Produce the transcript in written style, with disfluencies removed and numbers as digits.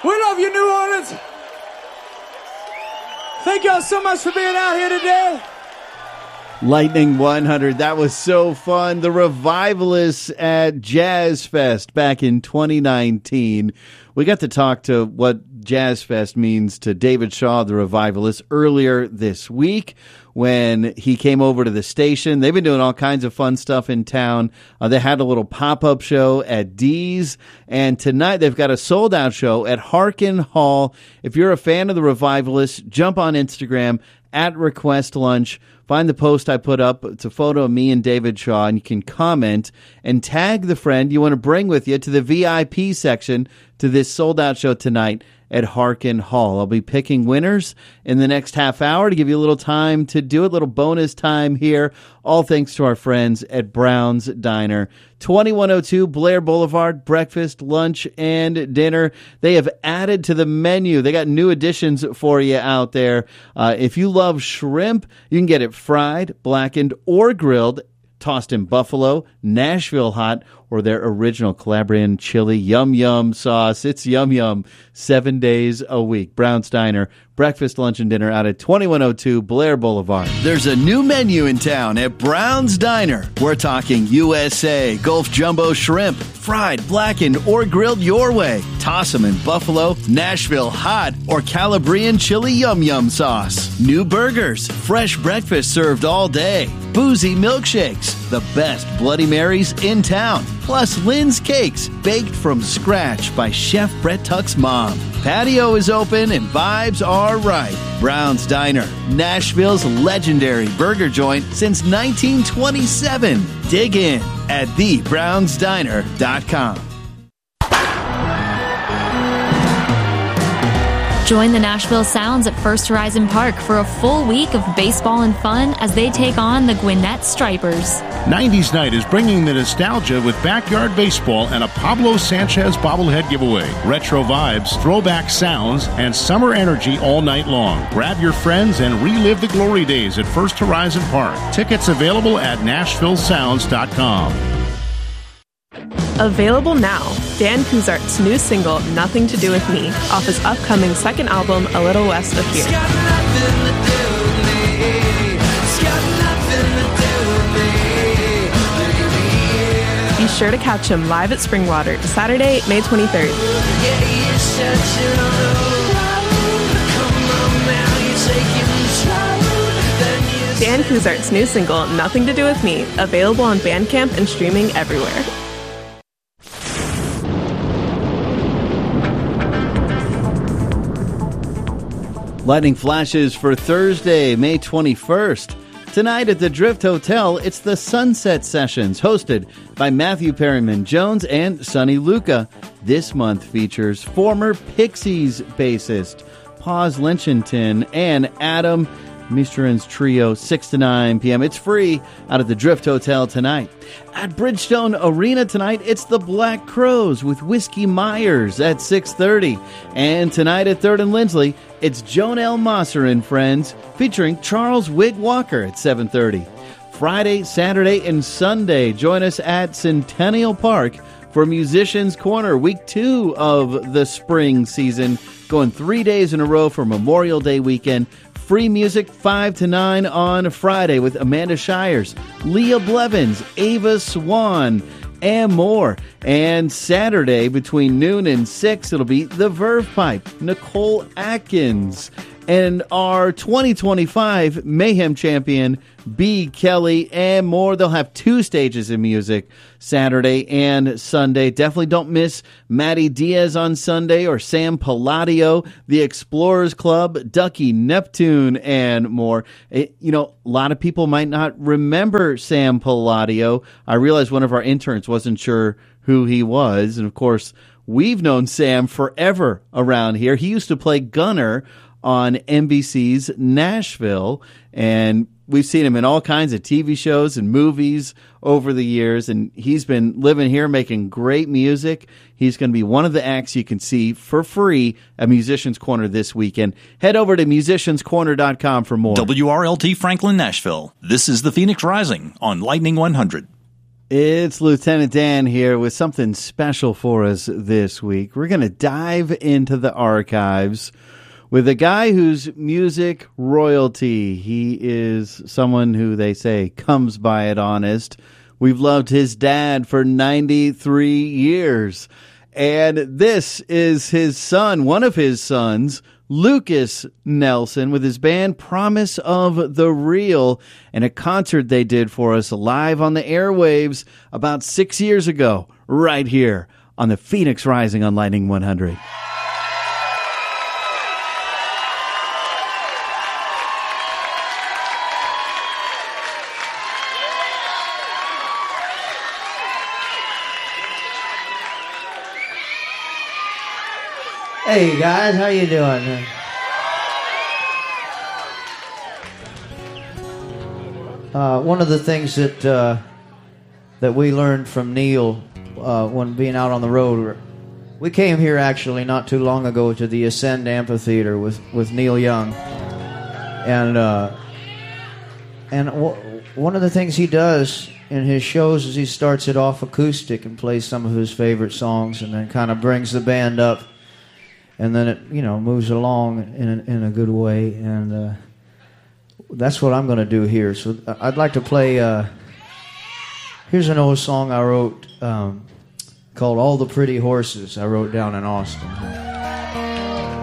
We love you, New Orleans. Thank y'all so much for being out here today. Lightning 100, that was so fun. The Revivalists at Jazz Fest back in 2019. We got to talk to what Jazz Fest means to David Shaw, the Revivalist, earlier this week when he came over to the station. They've been doing all kinds of fun stuff in town. They had a little pop-up show at Dee's, and tonight they've got a sold-out show at Harkin Hall. If you're a fan of the Revivalists, jump on Instagram at Request Lunch. Find the post I put up. It's a photo of me and David Shaw, and you can comment and tag the friend you want to bring with you to the VIP section to this sold-out show tonight at Harkin Hall. I'll be picking winners in the next half hour to give you a little time to do it, a little bonus time here, all thanks to our friends at Brown's Diner. 2102 Blair Boulevard, breakfast, lunch, and dinner. They have added to the menu. They got new additions for you out there. If you love shrimp, you can get it fried, blackened, or grilled, tossed in buffalo, Nashville hot, or their original Calabrian chili yum-yum sauce. It's yum-yum 7 days a week. Brown's Diner, breakfast, lunch, and dinner out at 2102 Blair Boulevard. There's a new menu in town at Brown's Diner. We're talking USA, Gulf Jumbo Shrimp, fried, blackened, or grilled your way. Toss them in buffalo, Nashville hot, or Calabrian chili yum-yum sauce. New burgers, fresh breakfast served all day. Boozy milkshakes, the best Bloody Marys in town. Plus Lynn's Cakes, baked from scratch by Chef Brett Tuck's mom. Patio is open and vibes are right. Brown's Diner, Nashville's legendary burger joint since 1927. Dig in at thebrownsdiner.com. Join the Nashville Sounds at First Horizon Park for a full week of baseball and fun as they take on the Gwinnett Stripers. 90s Night is bringing the nostalgia with backyard baseball and a Pablo Sanchez bobblehead giveaway. Retro vibes, throwback sounds, and summer energy all night long. Grab your friends and relive the glory days at First Horizon Park. Tickets available at NashvilleSounds.com. Available now, Dan Kuzart's new single, Nothing to Do With Me, off his upcoming second album, A Little West of Here. Be sure to catch him live at Springwater, Saturday, May 23rd. Dan Kuzart's new single, Nothing to Do With Me, available on Bandcamp and streaming everywhere. Lightning flashes for Thursday, May 21st. Tonight at the Drift Hotel, it's the Sunset Sessions, hosted by Matthew Perryman Jones and Sonny Luca. This month features former Pixies bassist Paz Linchinton and Adam Mistran's Trio, 6 to 9 p.m. It's free out at the Drift Hotel tonight. At Bridgestone Arena tonight, it's the Black Crowes with Whiskey Myers at 6:30. And tonight at 3rd and Lindsley, it's Joan L. Mosser and Friends featuring Charles Wig Walker at 7:30. Friday, Saturday, and Sunday, join us at Centennial Park for Musicians Corner, week 2 of the spring season, going 3 days in a row for Memorial Day weekend. Free music 5 to 9 on Friday with Amanda Shires, Leah Blevins, Ava Swan, and more. And Saturday between noon and 6, it'll be The Verve Pipe, Nicole Atkins, and our 2025 Mayhem champion, B. Kelly, and more. They'll have 2 stages of music Saturday and Sunday. Definitely don't miss Matty Diaz on Sunday or Sam Palladio, the Explorers Club, Ducky Neptune, and more. A lot of people might not remember Sam Palladio. I realized one of our interns wasn't sure who he was. And of course, we've known Sam forever around here. He used to play Gunner on NBC's Nashville, and we've seen him in all kinds of TV shows and movies over the years, and he's been living here making great music. He's going to be one of the acts you can see for free at Musicians Corner this weekend. Head over to musicianscorner.com for more. WRLT Franklin, Nashville. This is the Phoenix Rising on Lightning 100. It's Lieutenant Dan here with something special for us this week. We're going to dive into the archives with a guy who's music royalty. He is someone who they say comes by it honest. We've loved his dad for 93 years. And this is his son, one of his sons, Lukas Nelson, with his band Promise of the Real, and a concert they did for us live on the airwaves about 6 years ago, right here on the Phoenix Rising on Lightning 100. Hey guys, how you doing? One of the things that we learned from Neil when being out on the road, we came here actually not too long ago to the Ascend Amphitheater with Neil Young, and one of the things he does in his shows is he starts it off acoustic and plays some of his favorite songs, and then kind of brings the band up. And then it, moves along in a good way, and that's what I'm going to do here. So I'd like to play. Here's an old song I wrote called "All the Pretty Horses." I wrote down in Austin.